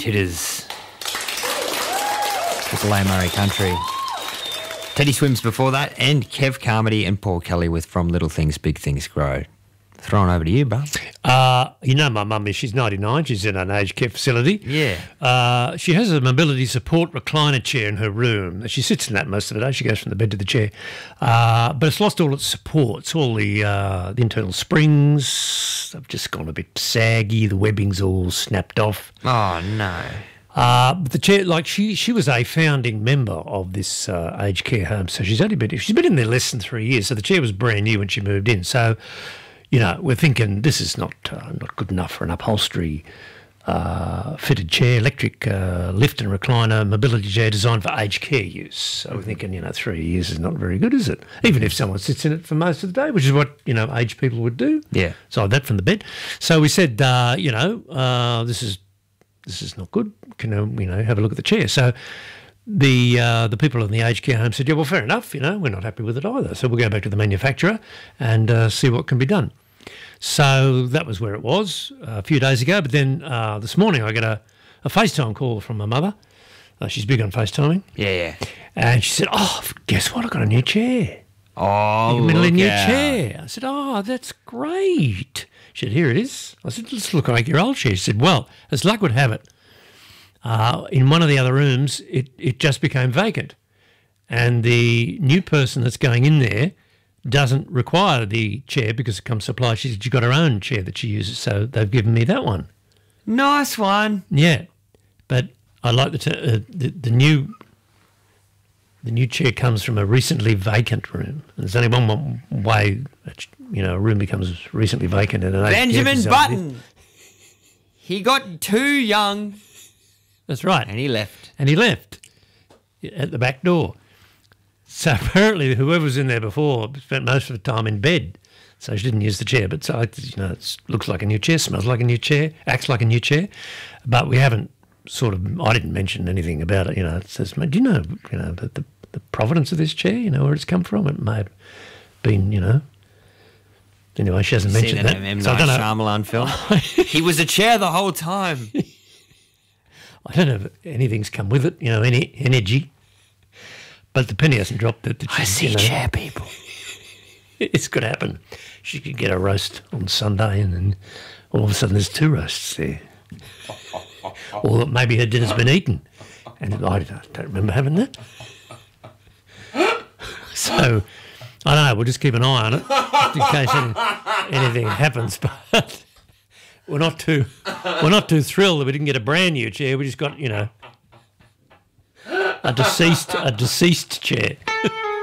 Titters. Triple A Murray Country. Teddy Swims before that, and Kev Carmody and Paul Kelly with From Little Things Big Things Grow. Thrown over to you, bro. You know my mum is, she's 99, she's in an aged care facility. Yeah. She has a mobility support recliner chair in her room. She sits in that most of the day. She goes from the bed to the chair. But it's lost all its supports, all the internal springs. They've just gone a bit saggy. The webbing's all snapped off. Oh, no. But the chair, like she was a founding member of this aged care home, so she's been in there less than 3 years. So the chair was brand new when she moved in. So, you know, we're thinking this is not good enough for an upholstery fitted chair, electric lift and recliner mobility chair designed for aged care use. So we're thinking, 3 years is not very good, is it? Even if someone sits in it for most of the day, which is what aged people would do. Yeah. So that from the bed. So we said, this is not good. Can we have a look at the chair? So the people in the aged care home said, yeah, well, fair enough. We're not happy with it either. So we'll go back to the manufacturer and see what can be done. So that was where it was a few days ago. But then this morning I got a FaceTime call from my mother. She's big on FaceTiming. Yeah. And she said, oh, guess what? I got a new chair. Oh, Middle new out. chair. I said, oh, that's great. She said, here it is. I said, let's look like your old chair. She said, well, as luck would have it, in one of the other rooms, it just became vacant. And the new person that's going in there doesn't require the chair because it comes supplied. She said, you've got her own chair that she uses, so they've given me that one. Nice one. Yeah. But I like the new chair comes from a recently vacant room. There's only one way a room becomes recently vacant. In an Benjamin Button. He got too young. That's right. And he left. At the back door. So apparently whoever was in there before spent most of the time in bed. So she didn't use the chair. But so, it looks like a new chair, smells like a new chair, acts like a new chair. But we haven't I didn't mention anything about it. It says, do you know the provenance of this chair, where it's come from? It may have been, Anyway, she hasn't mentioned that. M. Night Shyamalan film. He was a chair the whole time. I don't know if anything's come with it, any energy. But the penny hasn't dropped. I see chair people. It's going to happen. She could get a roast on Sunday and then all of a sudden there's 2 roasts there. Or maybe her dinner's been eaten. And I don't remember having that. So, I don't know, we'll just keep an eye on it in case anything happens. But we're not too thrilled that we didn't get a brand new chair. We just got, a deceased chair.